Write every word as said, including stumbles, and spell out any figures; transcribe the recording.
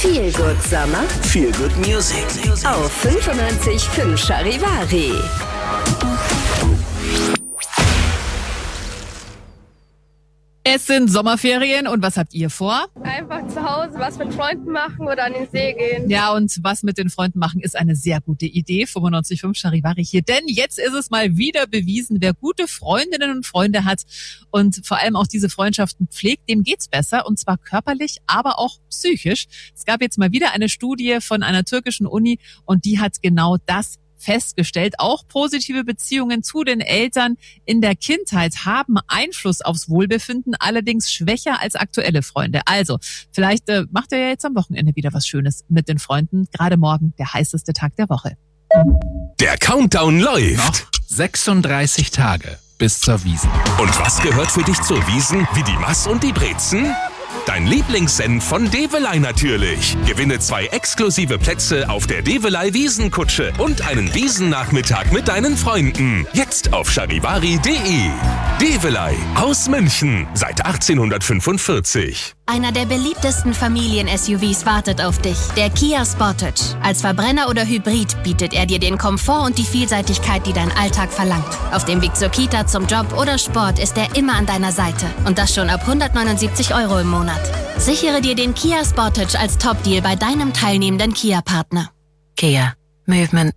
Feel Good Sommer. Feel Good Music. Auf fünfundneunzig Komma fünf Charivari. Es sind Sommerferien und was habt ihr vor? Einfach zu Hause was mit Freunden machen oder an den See gehen. Ja, und was mit den Freunden machen ist eine sehr gute Idee. fünfundneunzig Komma fünf Charivari hier. Denn jetzt ist es mal wieder bewiesen, wer gute Freundinnen und Freunde hat und vor allem auch diese Freundschaften pflegt, dem geht's besser. Und zwar körperlich, aber auch psychisch. Es gab jetzt mal wieder eine Studie von einer türkischen Uni und die hat genau das festgestellt. Auch positive Beziehungen zu den Eltern in der Kindheit haben Einfluss aufs Wohlbefinden, allerdings schwächer als aktuelle Freunde. Also, vielleicht äh, macht ihr ja jetzt am Wochenende wieder was Schönes mit den Freunden. Gerade morgen der heißeste Tag der Woche. Der Countdown läuft. Noch sechsunddreißig Tage bis zur Wiesn. Und was gehört für dich zur Wiesn? Wie die Mass und die Brezen? Dein Lieblingssenf von Develey natürlich. Gewinne zwei exklusive Plätze auf der Develey Wiesenkutsche und einen Wiesennachmittag mit deinen Freunden. Jetzt auf charivari punkt de. Develey aus München seit achtzehnhundertfünfundvierzig. Einer der beliebtesten Familien-S U Vs wartet auf dich, der Kia Sportage. Als Verbrenner oder Hybrid bietet er dir den Komfort und die Vielseitigkeit, die dein Alltag verlangt. Auf dem Weg zur Kita, zum Job oder Sport ist er immer an deiner Seite. Und das schon ab hundertneunundsiebzig Euro im Monat. Sichere dir den Kia Sportage als Top-Deal bei deinem teilnehmenden Kia-Partner. Kia. Movement